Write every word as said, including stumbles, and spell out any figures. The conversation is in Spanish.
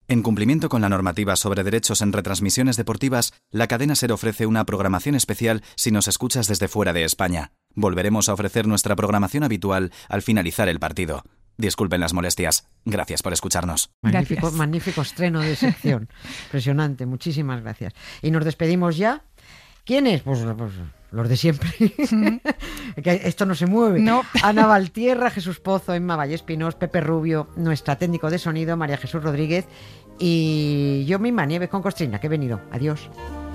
En cumplimiento con la normativa sobre derechos en retransmisiones deportivas, la cadena SER ofrece una programación especial si nos escuchas desde fuera de España. Volveremos a ofrecer nuestra programación habitual al finalizar el partido. Disculpen las molestias. Gracias por escucharnos. Magnífico, Gracias. magnífico estreno de sección. Impresionante, muchísimas gracias. Y nos despedimos ya. ¿Quién es? Pues, pues los de siempre. Que esto no se mueve. No. Ana Valtierra, Jesús Pozo, Emma Vallespinós, Pepe Rubio, nuestra técnico de sonido, María Jesús Rodríguez, y yo misma, Nieves con Costrina, que he venido. Adiós.